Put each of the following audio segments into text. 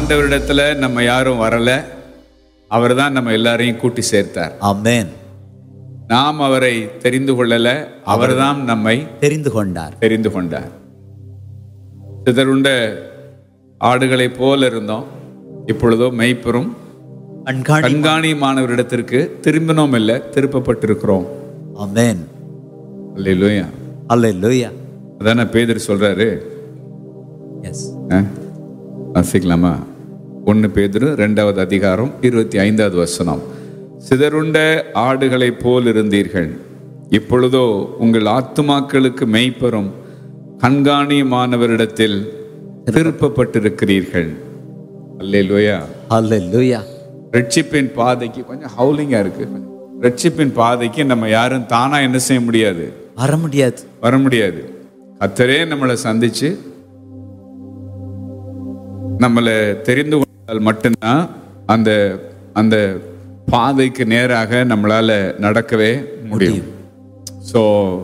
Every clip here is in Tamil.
ஆண்டவரிடத்துல நம்ம யாரும் வரல, அவர் தான் நம்ம எல்லாரையும் கூட்டி சேர்த்தார். ஆமென். நாம் அவரை தெரிந்து கொள்ளல, அவர்தான் நம்மை தெரிந்து கொண்டார். சிதறுண்ட ஆடுகளைப் போல இருந்தோம், இப்பொழுதோ மெய்ப்பெரும் கண்காணியுமானவரிடத்திற்கு திரும்பினோம் இல்லை, திருப்பப்பட்டிருக்கிறோம். ஆமென். அல்லேலூயா. அல்லேலூயா. அதான பேதுரு சொல்றாரு. எஸ். வாசிக்கலாமா? 1 பேதுரு 2வது அதிகாரம் 25வது வசனம். சிதறுண்ட ஆடுகளைப் போல் இருந்தீர்கள், இப்பொழுதோ உங்கள் ஆத்துமாக்களுக்கு மெய்ப்பெரும் கண்காணியுமானவரிடத்தில் திருப்பப்பட்டிருக்கிறீர்கள். அல்லேலூயா. அல்லேலூயா. ரட்சிப்பின் பாதைக்கு கொஞ்சம் ஹவுலிங்கா இருக்கு. ரட்சிப்பின் பாதைக்கு நம்ம யாரும் தானா என்ன செய்ய முடியாது, வர முடியாது. கர்த்தரே நம்மளை சந்திச்சு நம்மளை தெரிந்து கொண்டால் மட்டும்தான் அந்த அந்த பாதைக்கு நேராக நம்மளால நடக்கவே முடியும். ஸோ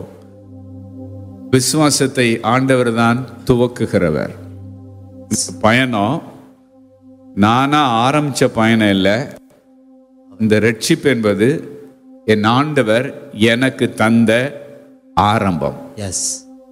விசுவாசத்தை ஆண்டவர் தான் துவக்குகிறவர். பயணம் நானா ஆரம்பிச்ச பயணம் இல்லை. இந்த ரட்சிப்பு என்பது என் ஆண்டவர் எனக்கு தந்த ஆரம்பம். எஸ்.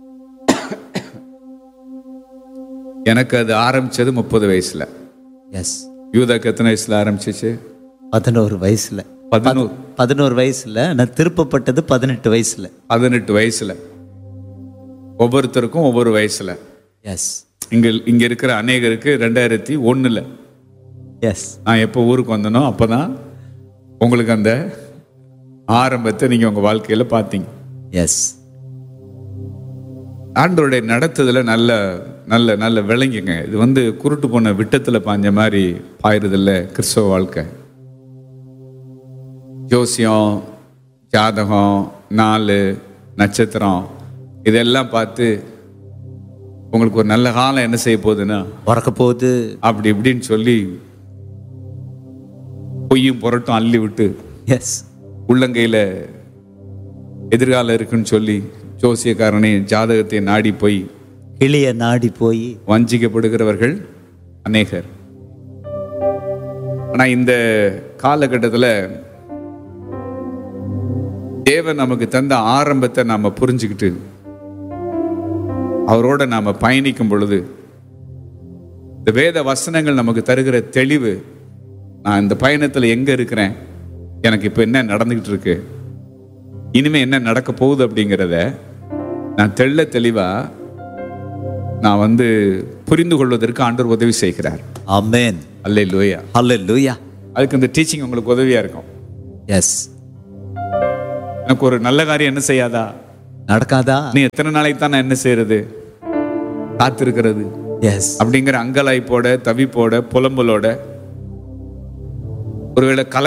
எனக்கு அது ஆரம்பிச்சது 30 வயசுல. எஸ். யூதாக்கு எத்தனை வயசுல ஆரம்பிச்சிச்சு? 11 வயசுல. 11 வயசுல. நான் திருப்பப்பட்டது 18 வயசுல. 18 வயசுல. ஒவ்வொருத்தருக்கும் ஒவ்வொரு வயசுல. எஸ். இங்க இருக்கிற அநேகருக்கு 2001. எஸ். நான் எப்போ ஊருக்கு வந்தனோ அப்பதான் உங்களுக்கு அந்த ஆரம்பத்தை நீங்க உங்க வாழ்க்கையில பார்த்தீங்க. எஸ். ஆண்டவருடைய நடத்துதல நல்ல நல்ல நல்ல விளங்குங்க. இது குருட்டு போன விட்டத்துல பாஞ்ச மாதிரி பாயிருதில்ல கிறிஸ்தவ வாழ்க்கை. ஜோசியம், ஜாதகம், நாள், நட்சத்திரம் இதெல்லாம் பார்த்து உங்களுக்கு ஒரு நல்ல காலம் என்ன செய்ய போகுதுன்னா பிறக்க போகுது அப்படி இப்படின்னு சொல்லி பொய்யும் புரட்டும் அள்ளி விட்டு, எஸ், உள்ளங்கையில எதிர்காலம் இருக்குன்னு சொல்லி ஜோசியக்காரனை ஜாதகத்தை நாடி போய் கிளிய நாடி போய் வஞ்சிக்கப்படுகிறவர்கள் அநேகர். ஆனா இந்த காலகட்டத்தில் தேவன் நமக்கு தந்த ஆரம்பத்தை நாம புரிஞ்சுக்கிட்டு அவரோட நாம பயணிக்கும் பொழுது இந்த வேத வசனங்கள் நமக்கு தருகிற தெளிவு, நான் இந்த பயணத்துல எங்க இருக்கிறேன், எனக்கு இப்ப என்ன நடந்துகிட்டு இருக்கு, இனிமே என்ன நடக்க போகுது அப்படிங்கிறத நான் தெளிவா நான் புரிந்து கொள்வதற்கு ஆண்டவர் உதவி செய்கிறார். ஆமென். அல்லேலூயா. அல்லேலூயா. அதுக்கு இந்த டீச்சிங் உங்களுக்கு உதவியா இருக்கும். எஸ். எனக்கு ஒரு நல்ல காரியம் என்ன செய்யாதா, நடக்காதா, நீ எத்தனை நாளைக்கு தான் நான் என்ன செய்யறது, காத்திருக்கிறது, எஸ், அப்படிங்கிற அங்கலாய்ப்போட, தவிப்போட, புலம்பலோட, ஒருவேளை